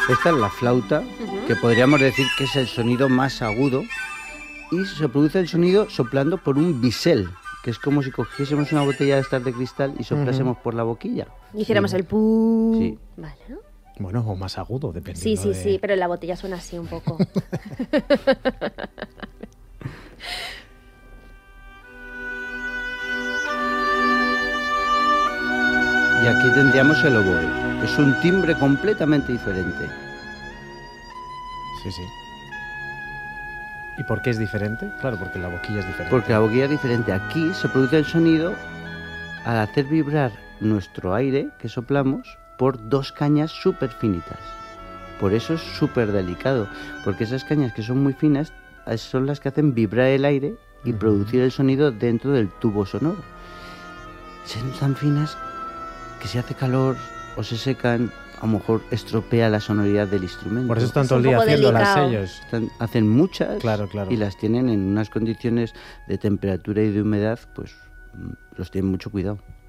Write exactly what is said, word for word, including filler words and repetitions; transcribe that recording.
Esta es la flauta, uh-huh. que podríamos decir que es el sonido más agudo, y se produce el sonido soplando por un bisel, que es como si cogiésemos una botella de estas de cristal y soplásemos uh-huh. por la boquilla. Y hiciéramos sí. el pu. Sí. Vale, ¿no? Bueno, o más agudo, dependiendo Sí, sí, de... sí, pero la botella suena así un poco. Y aquí tendríamos el oboe. Es un timbre completamente diferente. Sí, sí. ¿Y por qué es diferente? Claro, porque la boquilla es diferente. Porque la boquilla es diferente. Aquí se produce el sonido al hacer vibrar nuestro aire que soplamos por dos cañas súper finitas. Por eso es súper delicado, porque esas cañas que son muy finas son las que hacen vibrar el aire y uh-huh. producir el sonido dentro del tubo sonoro. Son tan finas que si hace calor o se secan, a lo mejor estropea la sonoridad del instrumento. Por eso están todo el día haciéndolas ellos. Están, hacen muchas claro, claro. y las tienen en unas condiciones de temperatura y de humedad, pues los tienen mucho cuidado.